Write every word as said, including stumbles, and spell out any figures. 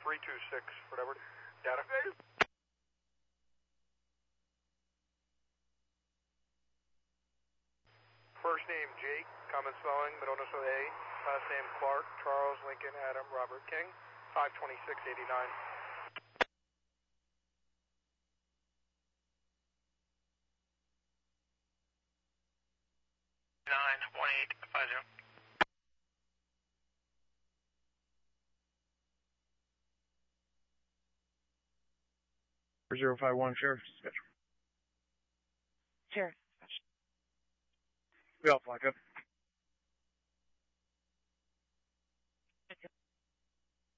three two six, whatever. Data. First name Jake, common spelling, middle initial A. Last name Clark, Charles, Lincoln, Adam, Robert, King. five twenty-six eighty-nine. nine one eight five zero. zero five one, Sheriff Dispatch. Sheriff. We all fly, good.